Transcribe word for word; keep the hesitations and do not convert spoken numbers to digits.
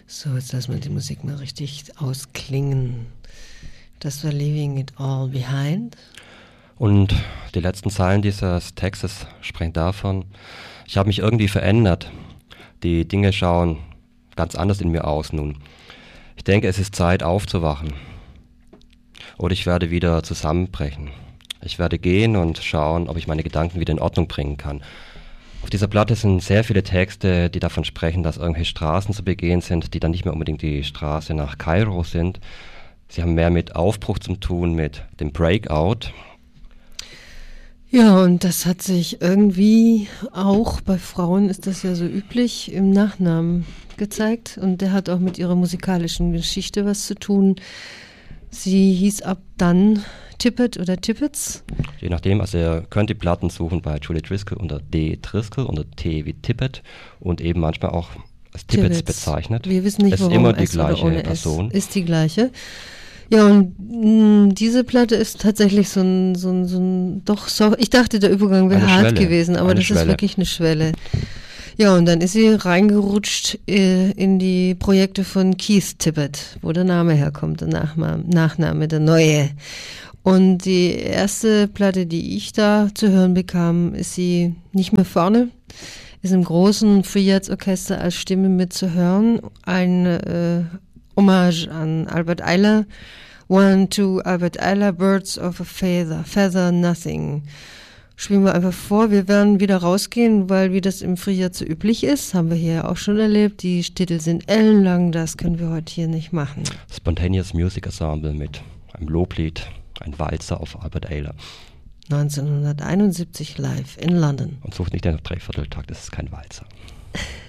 So, jetzt lassen wir die Musik mal richtig ausklingen. Das war Leaving It All Behind. Und die letzten Zeilen dieses Textes sprechen davon, ich habe mich irgendwie verändert. Die Dinge schauen ganz anders in mir aus nun. Ich denke, es ist Zeit aufzuwachen. Oder ich werde wieder zusammenbrechen. Ich werde gehen und schauen, ob ich meine Gedanken wieder in Ordnung bringen kann. Auf dieser Platte sind sehr viele Texte, die davon sprechen, dass irgendwelche Straßen zu begehen sind, die dann nicht mehr unbedingt die Straße nach Kairo sind. Sie haben mehr mit Aufbruch zu tun, mit dem Breakout. Ja, und das hat sich irgendwie auch, bei Frauen ist das ja so üblich, im Nachnamen gezeigt. Und der hat auch mit ihrer musikalischen Geschichte was zu tun. Sie hieß ab dann Tippett oder Tippets. Je nachdem, also ihr könnt die Platten suchen bei Julie Driscoll unter D. Driscoll, unter T wie Tippett und eben manchmal auch als Tippets bezeichnet. Wir wissen nicht, es warum. Ist immer die S gleiche ohne Person. S ist die gleiche. Ja, und mh, diese Platte ist tatsächlich so ein, so ein, so ein doch, so, ich dachte, der Übergang wäre hart Schwelle. gewesen, aber eine das Schwelle. ist wirklich eine Schwelle. Ja, und dann ist sie reingerutscht äh, in die Projekte von Keith Tippett, wo der Name herkommt, der Nachname, Nachname, der neue. Und die erste Platte, die ich da zu hören bekam, ist sie nicht mehr vorne, ist im großen Free Jazz Orchester als Stimme mitzuhören. Ein äh, Hommage an Albert Ayler. One, two, Albert Ayler, Birds of a Feather, Feather, Nothing. Spielen wir einfach vor. Wir werden wieder rausgehen, weil wie das im Free Jazz so üblich ist, haben wir hier ja auch schon erlebt. Die Titel sind ellenlang, das können wir heute hier nicht machen. Spontaneous Music Ensemble mit einem Loblied, ein Walzer auf Albert Ayler. neunzehnhunderteinundsiebzig live in London. Und sucht nicht den Dreivierteltakt, das ist kein Walzer.